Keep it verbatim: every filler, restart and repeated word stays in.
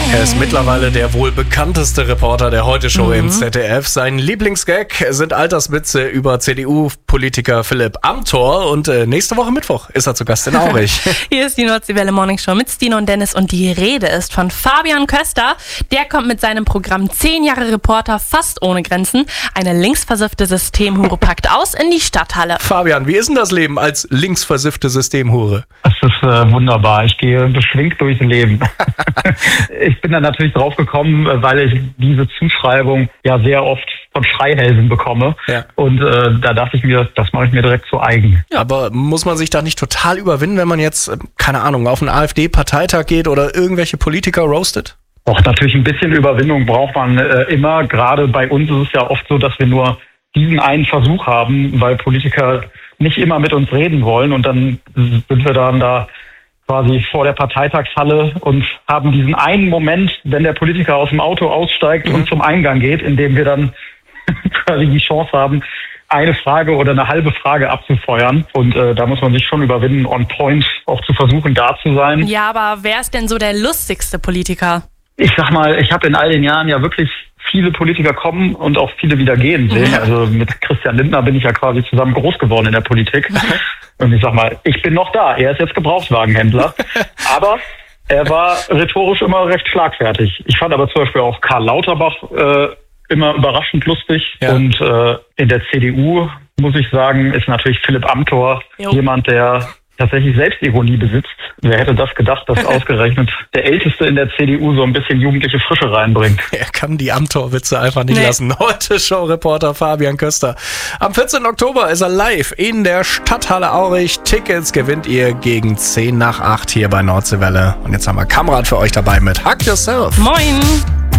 Er ist mittlerweile der wohl bekannteste Reporter der Heute-Show mhm. im Z D F. Sein Lieblingsgag sind Alterswitze über C D U-Politiker Philipp Amthor. Und äh, nächste Woche Mittwoch ist er zu Gast in Aurich. Hier ist die Nordseewelle Morning Show mit Stino und Dennis. Und die Rede ist von Fabian Köster. Der kommt mit seinem Programm zehn Jahre Reporter fast ohne Grenzen. Eine linksversiffte Systemhure packt aus in die Stadthalle. Fabian, wie ist denn das Leben als linksversiffte Systemhure? Das ist äh, wunderbar. Ich gehe beschwingt durchs Leben. Ich bin da natürlich drauf gekommen, weil ich diese Zuschreibung ja sehr oft von Schreihälsen bekomme. Ja. Und äh, da dachte ich mir, das mache ich mir direkt zu eigen. Ja, aber muss man sich da nicht total überwinden, wenn man jetzt, keine Ahnung, auf einen AfD-Parteitag geht oder irgendwelche Politiker roastet? Auch natürlich ein bisschen Überwindung braucht man äh, immer. Gerade bei uns ist es ja oft so, dass wir nur diesen einen Versuch haben, weil Politiker nicht immer mit uns reden wollen. Und dann sind wir dann da quasi vor der Parteitagshalle und haben diesen einen Moment, wenn der Politiker aus dem Auto aussteigt mhm. und zum Eingang geht, in dem wir dann quasi die Chance haben, eine Frage oder eine halbe Frage abzufeuern. Und äh, da muss man sich schon überwinden, on point auch zu versuchen, da zu sein. Ja, aber wer ist denn so der lustigste Politiker? Ich sag mal, ich habe in all den Jahren ja wirklich viele Politiker kommen und auch viele wieder gehen sehen. Mhm. Also mit Christian Lindner bin ich ja quasi zusammen groß geworden in der Politik. Und ich sag mal, ich bin noch da. Er ist jetzt Gebrauchtwagenhändler. Aber er war rhetorisch immer recht schlagfertig. Ich fand aber zum Beispiel auch Karl Lauterbach äh, immer überraschend lustig. Ja. Und äh, in der C D U, muss ich sagen, ist natürlich Philipp Amthor jo. jemand, der tatsächlich Selbstironie besitzt. Wer hätte das gedacht, dass ausgerechnet der Älteste in der C D U so ein bisschen jugendliche Frische reinbringt. Er kann die Amthor-Witze einfach nicht nee. lassen. Heute Show-Reporter Fabian Köster. Am vierzehnten Oktober ist er live in der Stadthalle Aurich. Tickets gewinnt ihr gegen zehn nach acht hier bei Nordseewelle. Und jetzt haben wir Kamrat für euch dabei mit Hug Yourself. Moin!